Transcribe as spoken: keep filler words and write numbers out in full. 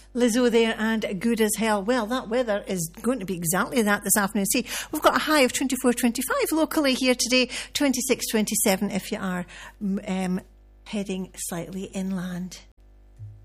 Lizzo there and Good as Hell. Well, that weather is going to be exactly that this afternoon. See, we've got a high of twenty-four, twenty-five locally here today, twenty-six, twenty-seven if you are um, heading slightly inland.